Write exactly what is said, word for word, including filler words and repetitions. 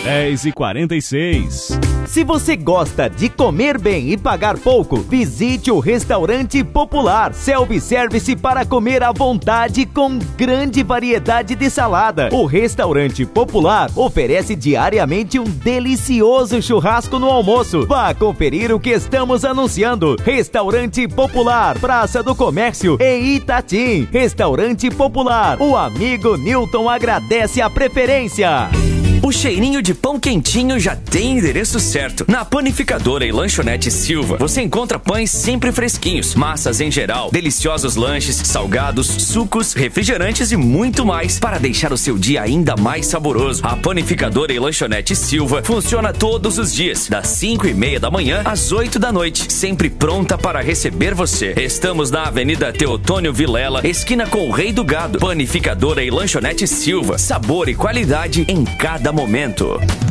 dez e quarenta e seis. Se você gosta de comer bem e pagar pouco, visite o Restaurante Popular. Self-service para comer à vontade com grande variedade de salada. O Restaurante Popular oferece diariamente um delicioso churrasco no almoço. Vá conferir o que estamos anunciando. Restaurante Popular, Praça do Comércio, em Itatim. Restaurante Popular. O amigo Newton agradece a preferência. O cheirinho de pão quentinho já tem endereço certo. Na Panificadora e Lanchonete Silva, você encontra pães sempre fresquinhos, massas em geral, deliciosos lanches, salgados, sucos, refrigerantes e muito mais para deixar o seu dia ainda mais saboroso. A Panificadora e Lanchonete Silva funciona todos os dias, das cinco e meia da manhã às oito da noite, sempre pronta para receber você. Estamos na Avenida Teotônio Vilela, esquina com o Rei do Gado. Panificadora e Lanchonete Silva, sabor e qualidade em cada momento.